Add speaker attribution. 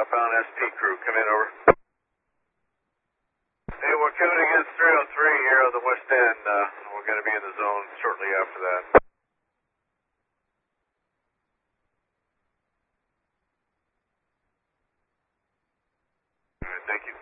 Speaker 1: southbound ST crew. Come in, over. Hey, we're coming against 303 here on the west end. We're going to be in the zone shortly after that. All right, thank you.